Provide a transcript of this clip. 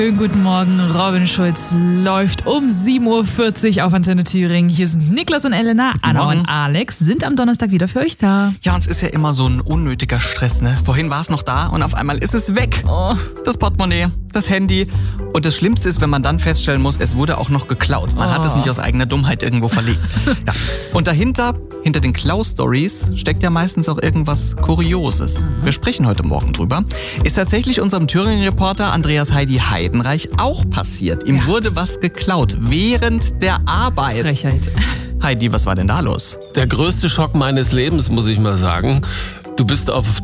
Schönen guten Morgen, Robin Schulz läuft um 7.40 Uhr auf Antenne Thüringen. Hier sind Niklas und Elena, Anna und Alex sind am Donnerstag wieder für euch da. Ja, uns ist ja immer so ein unnötiger Stress, ne? Vorhin war es noch da und auf einmal ist es weg. Oh. Das Portemonnaie, das Handy. Und das Schlimmste ist, wenn man dann feststellen muss, es wurde auch noch geklaut. Man hat es nicht aus eigener Dummheit irgendwo verlegt. Ja. Und hinter den Klau-Stories steckt ja meistens auch irgendwas Kurioses. Wir sprechen heute Morgen drüber. Ist tatsächlich unserem Thüringen-Reporter Andreas Heidi Heidenreich auch passiert. Ihm wurde was geklaut während der Arbeit. Frechheit. Heidi, was war denn da los? Der größte Schock meines Lebens, muss ich mal sagen. Du bist auf